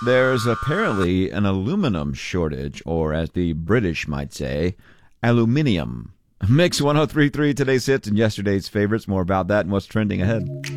There's apparently an aluminum shortage, or as the British might say, aluminium. Mix 1033, today's hits and yesterday's favorites. More about that and what's trending ahead.